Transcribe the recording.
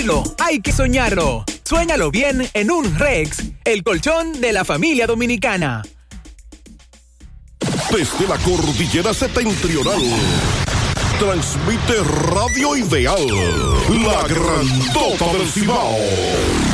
Hay que soñarlo. Suéñalo bien en un Rex, el colchón de la familia dominicana. Desde la cordillera septentrional, transmite Radio Ideal, la grandota del Cibao.